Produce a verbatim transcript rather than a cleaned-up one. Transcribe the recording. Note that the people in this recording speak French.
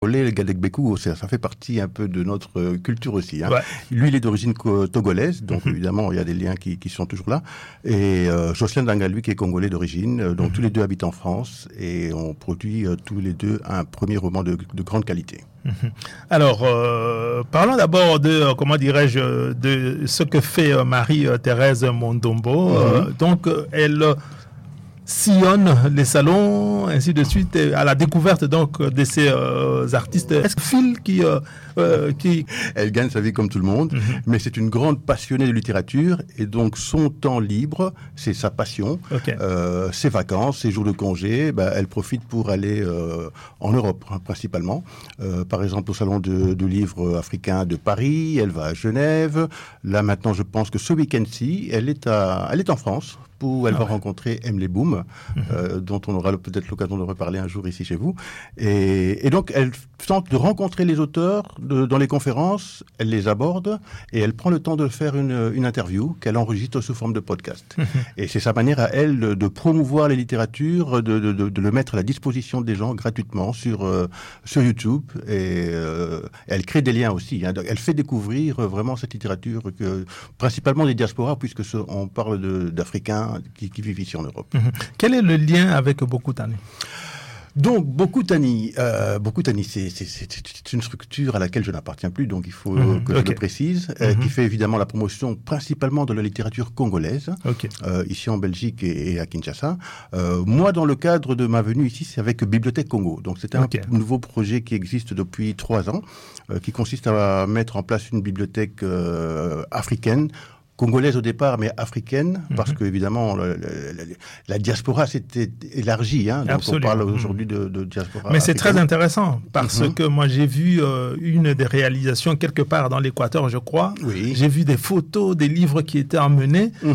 Le Gadegbekou, ça, ça fait partie un peu de notre culture aussi. Hein. Ouais. Lui, il est d'origine togolaise, donc mm-hmm. évidemment, il y a des liens qui, qui sont toujours là. Et euh, Jocelyn Danga, lui, qui est congolais d'origine, donc mm-hmm. tous les deux habitent en France et on produit euh, tous les deux un premier roman de, de grande qualité. Mm-hmm. Alors, euh, parlons d'abord de, euh, comment dirais-je, de ce que fait euh, Marie-Thérèse Mondombo. Mm-hmm. Euh, donc, elle sillonne les salons, ainsi de suite, à la découverte donc de ces euh, artistes. Est-ce que Phil qui, euh, euh, qui... Elle gagne sa vie comme tout le monde, mm-hmm. mais c'est une grande passionnée de littérature et donc son temps libre, c'est sa passion. Okay. Euh, ses vacances, ses jours de congé, bah, elle profite pour aller euh, en Europe hein, principalement. Euh, par exemple au salon de, de livres africains de Paris, elle va à Genève. Là maintenant, je pense que ce week-end-ci, elle est à, elle est en France. Où elle ah va ouais. rencontrer Emily Boom, mm-hmm. euh, dont on aura peut-être l'occasion de reparler un jour ici chez vous. Et, et donc, elle tente de rencontrer les auteurs de, dans les conférences, elle les aborde et elle prend le temps de faire une, une interview qu'elle enregistre sous forme de podcast. Mm-hmm. Et c'est sa manière à elle de, de promouvoir les littératures, de, de, de, de le mettre à la disposition des gens gratuitement sur, euh, sur YouTube. Et euh, elle crée des liens aussi. Hein. Elle fait découvrir vraiment cette littérature, que, principalement des diasporas, puisque ce, on parle de, d'Africains Qui, qui vivent ici en Europe. Mmh. Quel est le lien avec Bokutani ? Donc, Bokutani, euh, Bokutani, c'est, c'est, c'est, c'est une structure à laquelle je n'appartiens plus, donc il faut mmh, que okay. je le précise, euh, mmh. qui fait évidemment la promotion principalement de la littérature congolaise, okay. euh, ici en Belgique et, et à Kinshasa. Euh, moi, dans le cadre de ma venue ici, c'est avec Bibliothèque Congo. Donc, c'est un okay. nouveau projet qui existe depuis trois ans, euh, qui consiste à mettre en place une bibliothèque euh, africaine, congolaise au départ, mais africaine, mm-hmm. parce que évidemment le, le, le, la diaspora s'était élargie. Hein, donc Absolument. on parle aujourd'hui de, de diaspora. Mais africaine. C'est très intéressant parce mm-hmm. que moi j'ai vu euh, une des réalisations quelque part dans l'Équateur, je crois. Oui. J'ai vu des photos, des livres qui étaient emmenés. Mm-hmm.